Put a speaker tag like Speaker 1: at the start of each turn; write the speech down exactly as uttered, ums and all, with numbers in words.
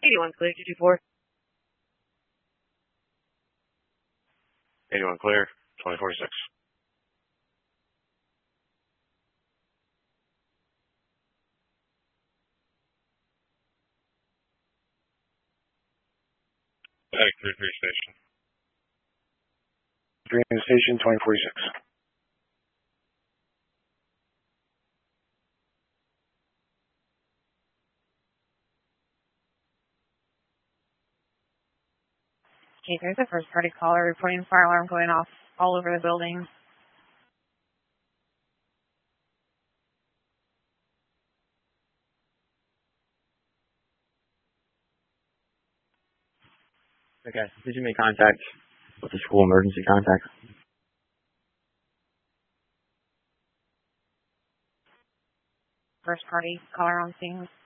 Speaker 1: eighty-one clear, two two four.
Speaker 2: eighty-one clear, twenty forty-six. Hey, three three station.
Speaker 3: three station, twenty forty-six.
Speaker 1: Okay, there's a first party caller reporting fire alarm going off all over the building.
Speaker 4: Okay, did you make contact with the school emergency contact?
Speaker 1: First party caller on scene.